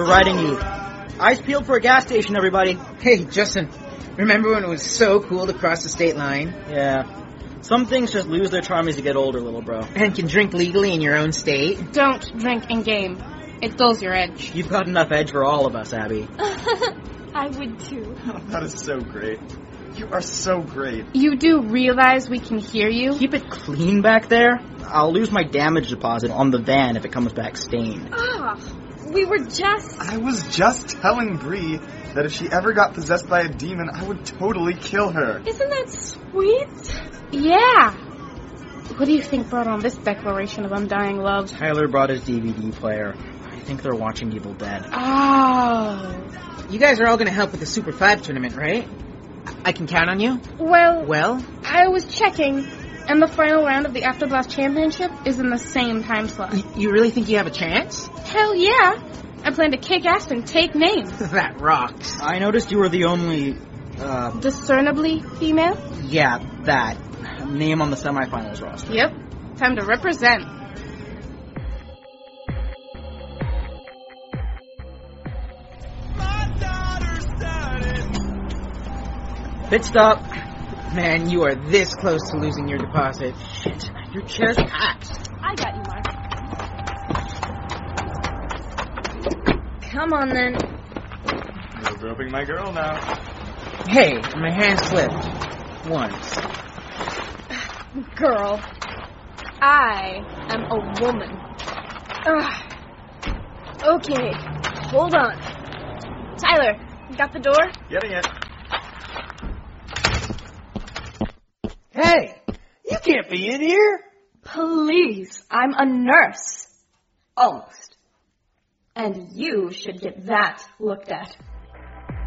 riding you. Eyes peeled for a gas station, everybody. Hey, Justin, remember when it was so cool to cross the state line? Yeah. Some things just lose their charm as you get older, little bro. And can drink legally in your own state? Don't drink in-game. It dulls your edge. You've got enough edge for all of us, Abby. I would too. That is so great. You are so great. You do realize we can hear you? Keep it clean back there. I'll lose my damage deposit on the van if it comes back stained. We were just... I was just telling Bree that if she ever got possessed by a demon, I would totally kill her. Isn't that sweet? Yeah. What do you think brought on this declaration of undying love? Tyler brought his DVD player. I think they're watching Evil Dead. Oh. You guys are all going to help with the Super 5 tournament, right? I can count on you? Well, I was checking, and the final round of the Afterblast Championship is in the same time slot. You really think you have a chance? Hell yeah. I plan to kick ass and take names. That rocks. I noticed you were the only, Discernibly female? Yeah, that. Name on the semifinals roster. Yep. Time to represent. Pit stop. Man, you are this close to losing your deposit. Shit, your chair's packed. I got you, Mark. Come on, then. You're groping my girl now. Hey, my hand slipped. Once. Girl. I am a woman. Okay, hold on. Tyler, got the door? Getting it. Hey, you can't be in here. Please, I'm a nurse. Almost. And you should get that looked at.